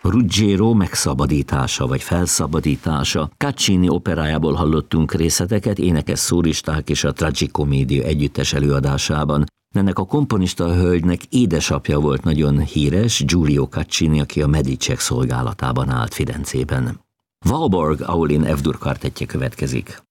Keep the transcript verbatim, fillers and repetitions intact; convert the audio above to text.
Ruggiero megszabadítása vagy felszabadítása. Caccini operájából hallottunk részleteket, énekes szólisták és a Tragicomédia együttes előadásában. Ennek a komponista hölgynek édesapja volt nagyon híres, Giulio Caccini, aki a Medicek szolgálatában állt Firencében. Walborg Aulin F-dur kvartettje következik.